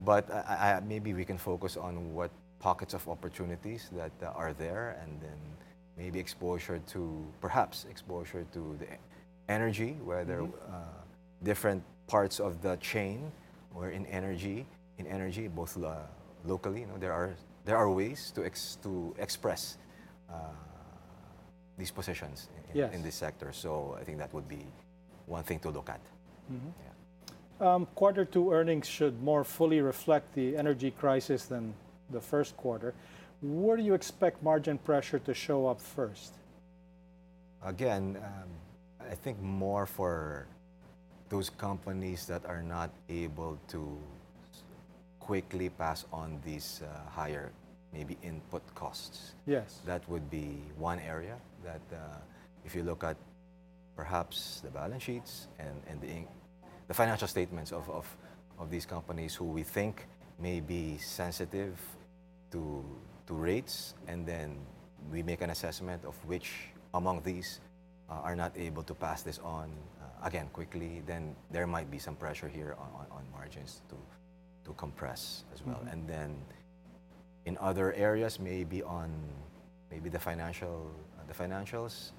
But maybe we can focus on what pockets of opportunities that are there, and then maybe exposure to, perhaps exposure to the energy, whether different parts of the chain or in energy, both locally, there are ways to express uh, these positions Yes. in this sector. So I think that would be one thing to look at. Yeah. Quarter two earnings should more fully reflect the energy crisis than the first quarter. Where do you expect margin pressure to show up first? Again, I think more for those companies that are not able to quickly pass on these higher maybe input costs. Yes. That would be one area that if you look at perhaps the balance sheets and the financial statements of these companies who we think may be sensitive to rates, and then we make an assessment of which among these are not able to pass this on again quickly, then there might be some pressure here on margins to compress as well. And then in other areas, maybe on maybe the financials,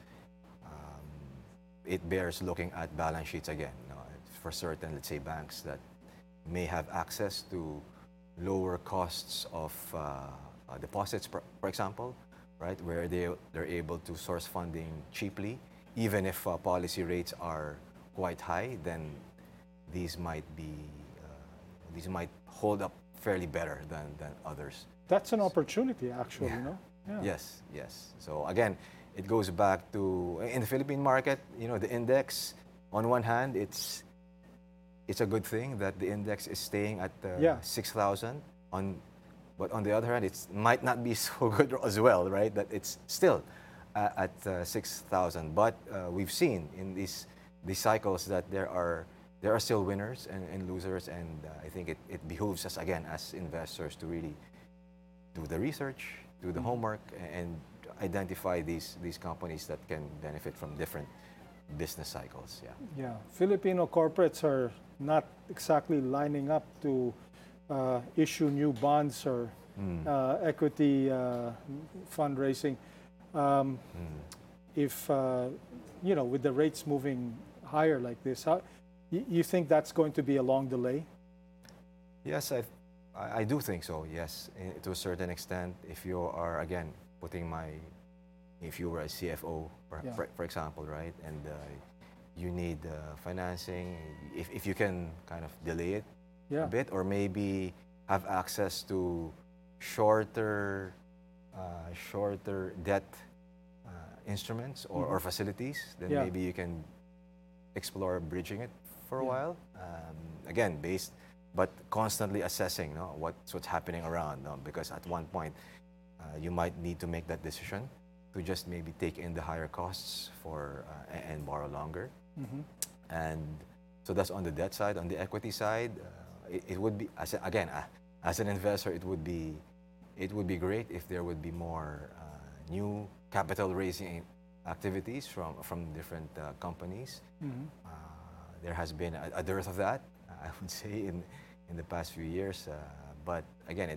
it bears looking at balance sheets again. For certain, let's say banks that may have access to lower costs of deposits, for example, right, where they're able to source funding cheaply, even if policy rates are quite high, then these might be these might hold up fairly better than others. That's an opportunity, actually, Yeah. no? Yeah. Yes, yes. So again, it goes back to in the Philippine market. The index. On one hand, it's a good thing that the index is staying at Yeah. 6,000. But on the other hand, it might not be so good as well, right? That it's still at 6,000. But we've seen in these cycles that there are still winners and losers, and I think it behooves us again as investors to really do the research, do the homework, and identify these companies that can benefit from different business cycles. Yeah. Yeah. Filipino corporates are not exactly lining up to issue new bonds or equity fundraising. Um, if with the rates moving higher like this, you think that's going to be a long delay? Yes, I do think so. Yes, to a certain extent. If you are again if you were a CFO, Yeah. for example, right, and you need financing, if you can kind of delay it Yeah. a bit, or maybe have access to shorter debt instruments or facilities, then Yeah. maybe you can explore bridging it for a Yeah. while. Again, but constantly assessing, what's happening around, because at one point you might need to make that decision to just maybe take in the higher costs and borrow longer. And so that's on the debt side. On the equity side, it would be as an investor, it would be great if there would be more new capital raising activities from different companies. There has been a dearth of that, I would say, in the past few years. But again,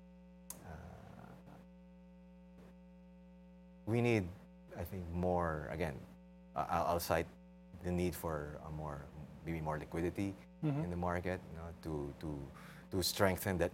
we need, I think, more. Again, I'll cite the need for maybe more liquidity in the market, to strengthen that